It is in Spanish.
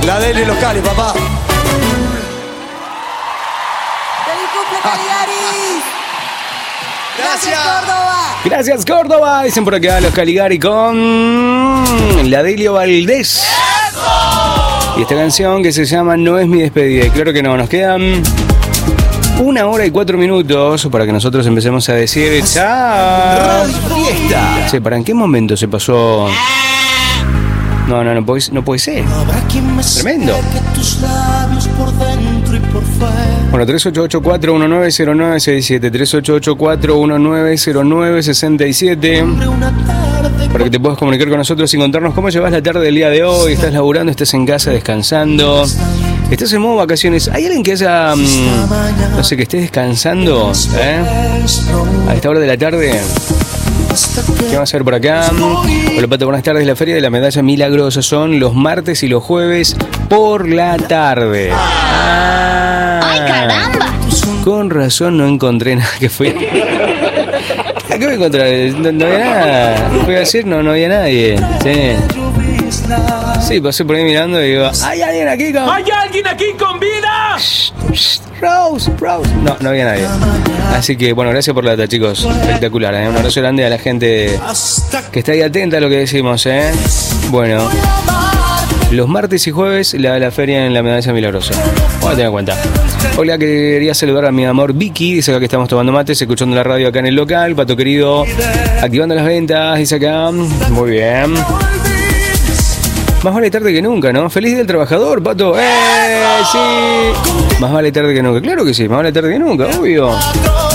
La Deli Locali, papá. ¡Feliz cumple, Caligari! Gracias. Córdoba. Gracias, Córdoba. Dicen por acá los Caligari con la Delio Valdés. Y esta canción que se llama No es mi despedida. Y claro que no, nos quedan 1 hora y 4 minutos para que nosotros empecemos a decir chao. Fiesta. Sí, ¿para en qué momento se pasó? No puede ser. Tremendo. Bueno, 3884-190967, 3884-190967, para que te puedas comunicar con nosotros y contarnos cómo llevas la tarde del día de hoy. ¿Estás laburando? ¿Estás en casa descansando? ¿Estás en modo vacaciones? ¿Hay alguien que haya, no sé, que esté descansando a esta hora de la tarde? ¿Qué va a hacer por acá? Hola Pato, buenas tardes. La Feria de la Medalla Milagrosa son los martes y los jueves por la tarde. ¡Ay, caramba! Con razón no encontré nada que fui. ¿Qué voy a encontrar? No había nada. Fui a decir, no había nadie. Sí, pasé por ahí mirando y digo, ¿hay alguien aquí con...? ¿Hay alguien aquí con vida? Rose. No había nadie. Así que, bueno, gracias por la data, chicos. Espectacular, ¿eh? Un abrazo grande a la gente que está ahí atenta a lo que decimos, ¿eh? Bueno, los martes y jueves la feria en la Medalla Milagrosa. Vamos a tener en cuenta. Hola, quería saludar a mi amor Vicky. Dice acá que estamos tomando mates, escuchando la radio acá en el local. Pato querido, activando las ventas, dice acá. Muy bien. Más vale tarde que nunca, ¿no? ¡Feliz Día del Trabajador, Pato! ¡Sí! Más vale tarde que nunca. Claro que sí, más vale tarde que nunca, obvio.